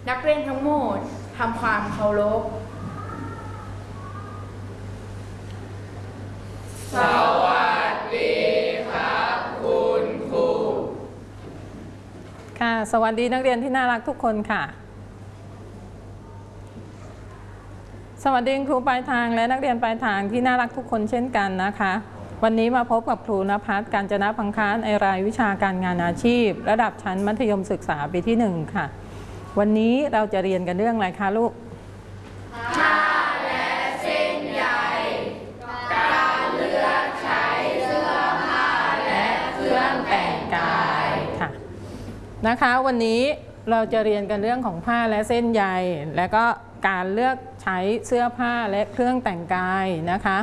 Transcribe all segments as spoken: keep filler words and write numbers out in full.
นักเรียนทั้งหมดทำความเคารพสวัสดีครับคุณครูค่ะสวัสดีนักเรียนที่น่ารักทุกคนค่ะสวัสดีครูปลายทางและนักเรียนปลายทางที่น่ารักทุกคนเช่นกันนะคะวันนี้มาพบกับครูณภัส กาญจนพังคะในรายวิชาการงานอาชีพระดับชั้นมัธยมศึกษาปีที่หนึ่งค่ะวันนี้เราจะเรียนกันเรื่องอะไรคะลูกผ้าและเส้นใยการเลือกใช้เสื้อผ้าและเครื่องแต่งกายค่ะนะคะวันนี้เราจะเรียนกันเรื่องของผ้าและเส้นใยและก็การเลือกใช้เสื้อผ้าและเครื่องแต่งกายนะคะ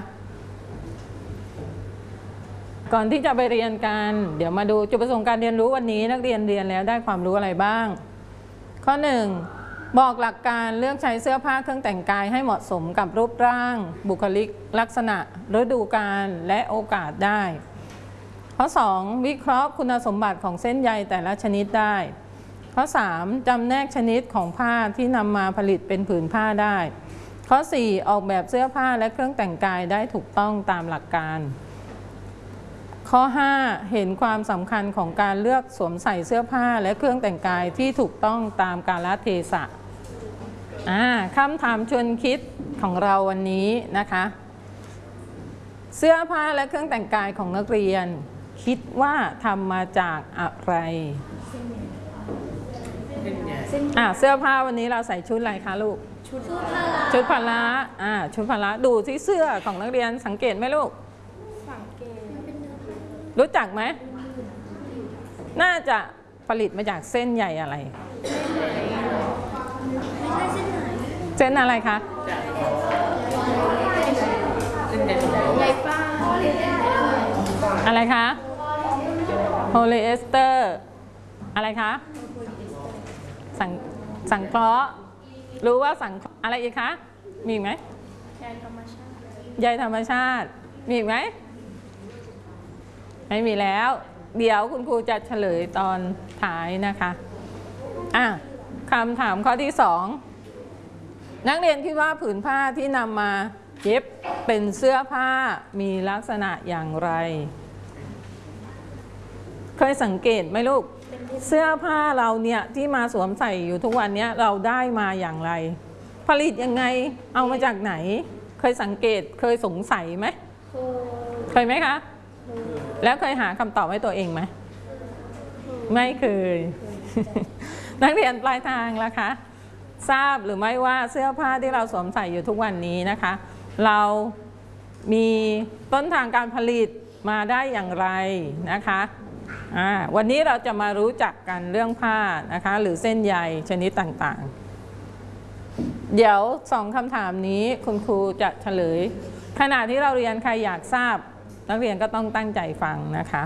ก่อนที่จะไปเรียนกันเดี๋ยวมาดูจุดประสงค์การเรียนรู้วันนี้นักเรียนเรียนแล้วได้ความรู้อะไรบ้างข้อหนึ่งบอกหลักการเลือกใช้เสื้อผ้าเครื่องแต่งกายให้เหมาะสมกับรูปร่างบุคลิกลักษณะฤดูกาลและโอกาสได้ข้อสองวิเคราะห์คุณสมบัติของเส้นใยแต่ละชนิดได้ข้อสามจำแนกชนิดของผ้าที่นำมาผลิตเป็นผืนผ้าได้ข้อสี่ออกแบบเสื้อผ้าและเครื่องแต่งกายได้ถูกต้องตามหลักการข้อห้าเห็นความสำคัญของการเลือกสวมใส่เสื้อผ้าและเครื่องแต่งกายที่ถูกต้องตามกาลเทศะคำถามชวนคิดของเราวันนี้นะคะเสื้อผ้าและเครื่องแต่งกายของนักเรียนคิดว่าทำมาจากอะไรอ่าเสื้อผ้าวันนี้เราใส่ชุดอะไรคะลูกชุดพละชุดพละอ่าชุดพละดูที่เสื้อของนักเรียนสังเกตไหมลูกสังเกตรู้จักไหมน่าจะผลิตมาจากเส้นใยอะไรเส้นอะไรคะใยฝ้ายอะไรคะโพลีเอสเตอร์อะไรคะสังสังเคราะห์รู้ว่าสังอะไรอีกคะมีไหมใยธรรมชาติใยธรรมชาติมีไหมไม่มีแล้วเดี๋ยวคุณครูจะเฉลยตอนท้ายนะคะอ่ะคำถามข้อที่สองนักเรียนคิดว่าผืนผ้าที่นำมาเย็บเป็นเสื้อผ้ามีลักษณะอย่างไรเคยสังเกตไหมลูกเสื้อผ้าเราเนี่ยที่มาสวมใส่อยู่ทุกวันนี้เราได้มาอย่างไรผลิตยังไงเอามาจากไหนเคยสังเกตเคยสงสัยไหมเคยไหมคะแล้วเคยหาคำตอบให้ตัวเองไหมไม่เคย นักเรียนปลายทางล่ะคะทราบหรือไม่ว่าเสื้อผ้าที่เราสวมใส่อยู่ทุกวันนี้นะคะเรามีต้นทางการผลิตมาได้อย่างไรนะคะอ่าวันนี้เราจะมารู้จักกันเรื่องผ้านะคะหรือเส้นใยชนิดต่างๆเดี๋ยวสองคำถามนี้คุณครูจะเฉลยขณะที่เราเรียนใครอยากทราบนักเรียนก็ต้องตั้งใจฟังนะคะ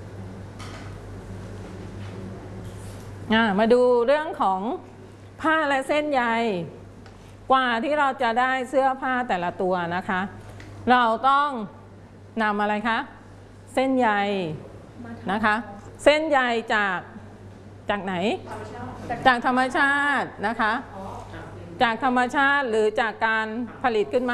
มาดูเรื่องของผ้าและเส้นใยกว่าที่เราจะได้เสื้อผ้าแต่ละตัวนะคะเราต้องนำอะไรคะเส้นใยนะคะเส้นใยจากจากไหนจากธรรมชาตินะคะจากธรรมชาติหรือจากการผลิตขึ้นมา